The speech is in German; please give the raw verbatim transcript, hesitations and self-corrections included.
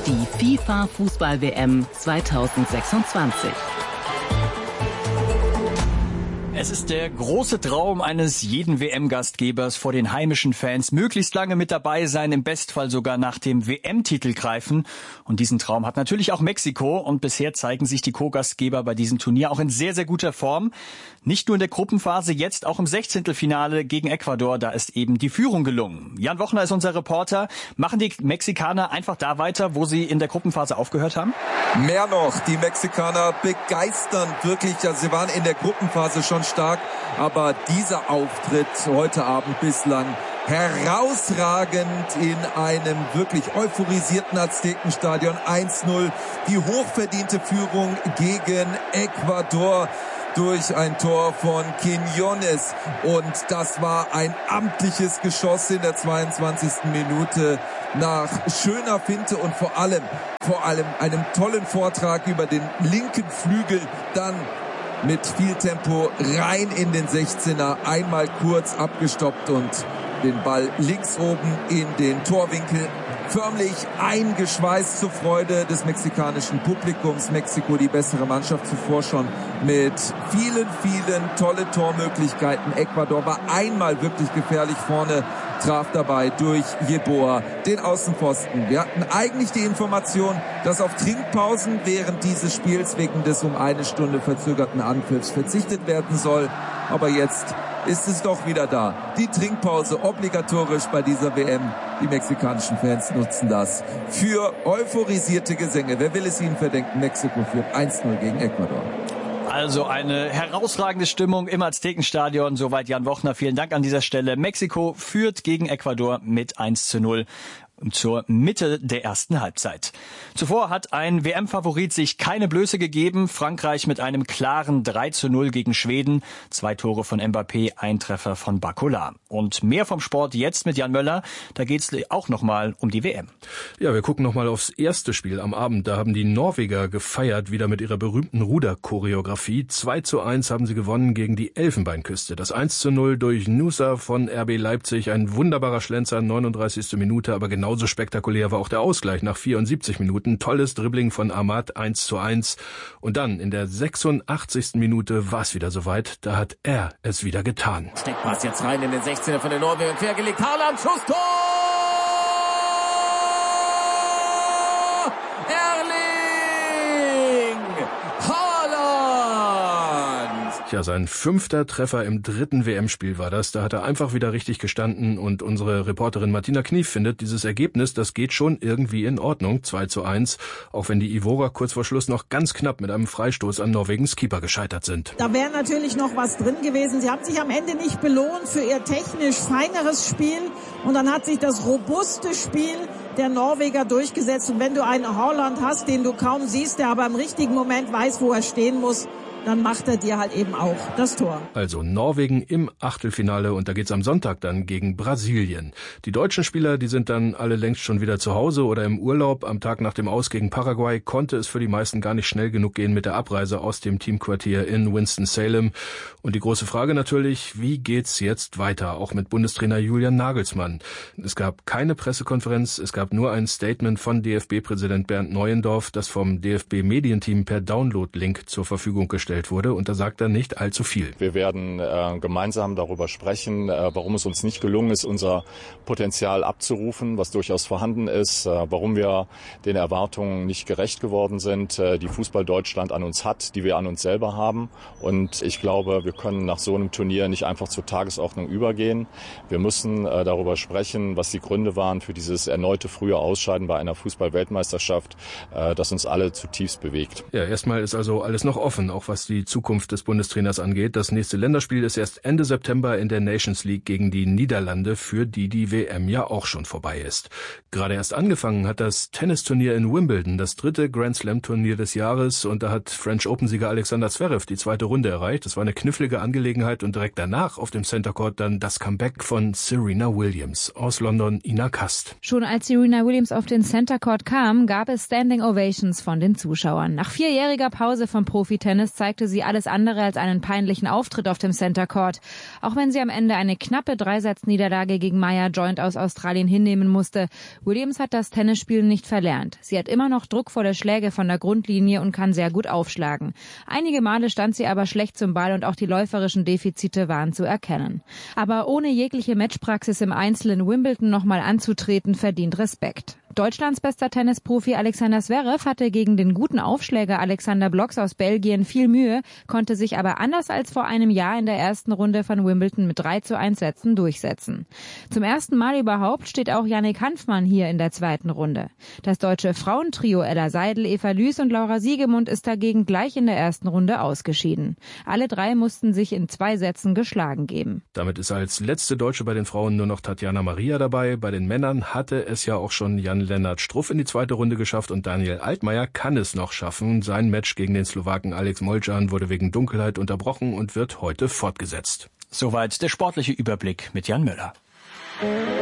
die FIFA-Fußball-W M zweitausendsechsundzwanzig. Es ist der große Traum eines jeden W M-Gastgebers, vor den heimischen Fans möglichst lange mit dabei sein, im Bestfall sogar nach dem W M-Titel greifen. Und diesen Traum hat natürlich auch Mexiko. Und bisher zeigen sich die Co-Gastgeber bei diesem Turnier auch in sehr, sehr guter Form. Nicht nur in der Gruppenphase, jetzt auch im Sechzehntelfinale gegen Ecuador. Da ist eben die Führung gelungen. Jan Wochner ist unser Reporter. Machen die Mexikaner einfach da weiter, wo sie in der Gruppenphase aufgehört haben? Mehr noch, die Mexikaner begeistern wirklich. Also sie waren in der Gruppenphase schon stark, aber dieser Auftritt heute Abend bislang herausragend in einem wirklich euphorisierten Aztekenstadion. eins null, die hochverdiente Führung gegen Ecuador durch ein Tor von Quiñones, und das war ein amtliches Geschoss in der zweiundzwanzigsten Minute nach schöner Finte und vor allem, vor allem einem tollen Vortrag über den linken Flügel, dann mit viel Tempo rein in den sechzehner, einmal kurz abgestoppt und den Ball links oben in den Torwinkel förmlich eingeschweißt zur Freude des mexikanischen Publikums. Mexiko die bessere Mannschaft, zuvor schon mit vielen, vielen tolle Tormöglichkeiten. Ecuador war einmal wirklich gefährlich vorne, traf dabei durch Yeboah den Außenpfosten. Wir hatten eigentlich die Information, dass auf Trinkpausen während dieses Spiels wegen des um eine Stunde verzögerten Anpfiffs verzichtet werden soll. Aber jetzt ist es doch wieder da. Die Trinkpause obligatorisch bei dieser W M. Die mexikanischen Fans nutzen das für euphorisierte Gesänge. Wer will es ihnen verdenken? Mexiko führt eins null gegen Ecuador. Also eine herausragende Stimmung im Aztekenstadion. Soweit Jan Wochner. Vielen Dank an dieser Stelle. Mexiko führt gegen Ecuador mit eins zu null. Zur Mitte der ersten Halbzeit. Zuvor hat ein W M-Favorit sich keine Blöße gegeben. Frankreich mit einem klaren drei zu null gegen Schweden. Zwei Tore von Mbappé, ein Treffer von Barcola. Und mehr vom Sport jetzt mit Jan Möller. Da geht's auch nochmal um die W M. Ja, wir gucken nochmal aufs erste Spiel am Abend. Da haben die Norweger gefeiert, wieder mit ihrer berühmten Ruderchoreografie. zwei zu eins haben sie gewonnen gegen die Elfenbeinküste. Das eins zu null durch Nusa von R B Leipzig. Ein wunderbarer Schlenzer, neununddreißigste Minute, aber genau Genauso spektakulär war auch der Ausgleich nach vierundsiebzig Minuten. Tolles Dribbling von Ahmad, eins zu eins. Und dann in der sechsundachtzigsten Minute war es wieder soweit. Da hat er es wieder getan. Steckpass jetzt rein in den sechzehner von den Norwegern. Quergelegt. Haaland, Schuss, Tor! Erling Haaland! Ja, sein fünfter Treffer im dritten W M-Spiel war das. Da hat er einfach wieder richtig gestanden, und unsere Reporterin Martina Knief findet, dieses Ergebnis, das geht schon irgendwie in Ordnung. zwei zu eins, auch wenn die Ivorer kurz vor Schluss noch ganz knapp mit einem Freistoß an Norwegens Keeper gescheitert sind. Da wäre natürlich noch was drin gewesen. Sie haben sich am Ende nicht belohnt für ihr technisch feineres Spiel, und dann hat sich das robuste Spiel der Norweger durchgesetzt. Und wenn du einen Haaland hast, den du kaum siehst, der aber im richtigen Moment weiß, wo er stehen muss, dann macht er dir halt eben auch das Tor. Also Norwegen im Achtelfinale, und da geht's am Sonntag dann gegen Brasilien. Die deutschen Spieler, die sind dann alle längst schon wieder zu Hause oder im Urlaub. Am Tag nach dem Aus gegen Paraguay konnte es für die meisten gar nicht schnell genug gehen mit der Abreise aus dem Teamquartier in Winston-Salem. Und die große Frage natürlich, wie geht's jetzt weiter, auch mit Bundestrainer Julian Nagelsmann? Es gab keine Pressekonferenz, es gab nur ein Statement von D F B-Präsident Bernd Neuendorf, das vom D F B-Medienteam per Download-Link zur Verfügung gestellt wurde, und da sagt er nicht allzu viel. Wir werden äh, gemeinsam darüber sprechen, äh, warum es uns nicht gelungen ist, unser Potenzial abzurufen, was durchaus vorhanden ist, äh, warum wir den Erwartungen nicht gerecht geworden sind, äh, die Fußball Deutschland an uns hat, die wir an uns selber haben. Und ich glaube, wir können nach so einem Turnier nicht einfach zur Tagesordnung übergehen. Wir müssen äh, darüber sprechen, was die Gründe waren für dieses erneute frühe Ausscheiden bei einer Fußball-Weltmeisterschaft, äh, das uns alle zutiefst bewegt. Ja, erstmal ist also alles noch offen, auch was die Zukunft des Bundestrainers angeht. Das nächste Länderspiel ist erst Ende September in der Nations League gegen die Niederlande, für die die W M ja auch schon vorbei ist. Gerade erst angefangen hat das Tennisturnier in Wimbledon, das dritte Grand Slam Turnier des Jahres, und da hat French Open-Sieger Alexander Zverev die zweite Runde erreicht. Das war eine knifflige Angelegenheit, und direkt danach auf dem Center Court dann das Comeback von Serena Williams. Aus London, Ina Kast. Schon als Serena Williams auf den Center Court kam, gab es Standing Ovations von den Zuschauern. Nach vierjähriger Pause vom Profitennis zeigte zeigte sie alles andere als einen peinlichen Auftritt auf dem Center Court. Auch wenn sie am Ende eine knappe Dreisatzniederlage gegen Maya Joint aus Australien hinnehmen musste. Williams hat das Tennisspielen nicht verlernt. Sie hat immer noch druckvolle Schläge von der Grundlinie und kann sehr gut aufschlagen. Einige Male stand sie aber schlecht zum Ball und auch die läuferischen Defizite waren zu erkennen. Aber ohne jegliche Matchpraxis im Einzel in Wimbledon nochmal anzutreten, verdient Respekt. Deutschlands bester Tennisprofi Alexander Zverev hatte gegen den guten Aufschläger Alexander Blocks aus Belgien viel Mühe, konnte sich aber anders als vor einem Jahr in der ersten Runde von Wimbledon mit drei zu eins Sätzen durchsetzen. Zum ersten Mal überhaupt steht auch Yannick Hanfmann hier in der zweiten Runde. Das deutsche Frauentrio Ella Seidel, Eva Lüß und Laura Siegemund ist dagegen gleich in der ersten Runde ausgeschieden. Alle drei mussten sich in zwei Sätzen geschlagen geben. Damit ist als letzte Deutsche bei den Frauen nur noch Tatjana Maria dabei. Bei den Männern hatte es ja auch schon Jan Lennart Struff in die zweite Runde geschafft und Daniel Altmaier kann es noch schaffen. Sein Match gegen den Slowaken Alex Molcan wurde wegen Dunkelheit unterbrochen und wird heute fortgesetzt. Soweit der sportliche Überblick mit Jan Müller.